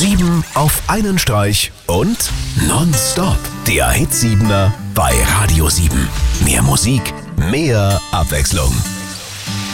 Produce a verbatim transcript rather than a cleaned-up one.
Sieben auf einen Streich und nonstop. Der Hit Siebener bei Radio sieben. Mehr Musik, mehr Abwechslung.